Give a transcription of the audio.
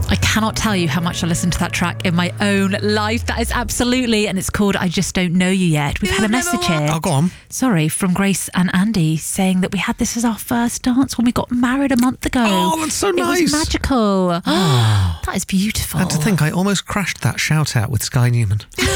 I cannot tell you how much I listened to that track in my own life. That is absolutely, and it's called I Just Don't Know You Yet. We've had a message here. Oh, go on. Sorry, from Grace and Andy saying that we had this as our first dance when we got married a month ago. Oh, that's so nice. It was magical. That is beautiful. And to think, I almost crashed that shout out with Sky Newman.